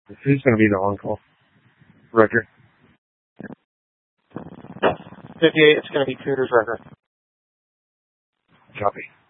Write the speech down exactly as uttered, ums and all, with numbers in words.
Who's going to be the on-call? Record. fifty-eight, it's going to be Cooter's record. Copy.